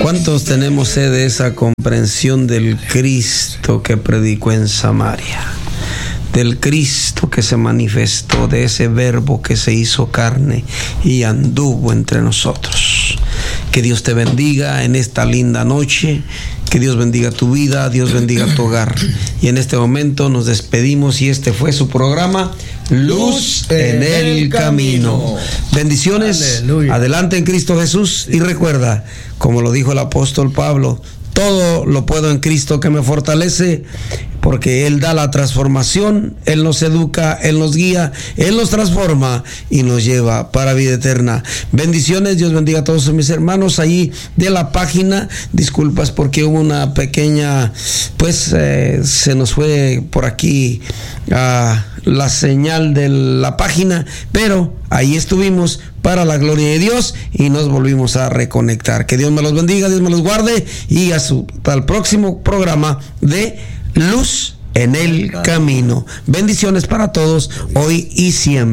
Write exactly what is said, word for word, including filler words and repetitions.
¿Cuántos tenemos sed de esa comprensión del Cristo que predicó en Samaria? Del Cristo que se manifestó, de ese verbo que se hizo carne y anduvo entre nosotros. Que Dios te bendiga en esta linda noche, que Dios bendiga tu vida, Dios bendiga tu hogar. Y en este momento nos despedimos y este fue su programa Luz en el Camino. Bendiciones, aleluya. Adelante en Cristo Jesús y recuerda, como lo dijo el apóstol Pablo, todo lo puedo en Cristo que me fortalece, porque Él da la transformación, Él nos educa, Él nos guía, Él nos transforma y nos lleva para vida eterna. Bendiciones, Dios bendiga a todos mis hermanos ahí de la página. Disculpas porque hubo una pequeña, pues eh, se nos fue por aquí uh, la señal de la página, pero ahí estuvimos para la gloria de Dios y nos volvimos a reconectar. Que Dios me los bendiga, Dios me los guarde y hasta el próximo programa de Luz en el Camino. Bendiciones para todos hoy y siempre.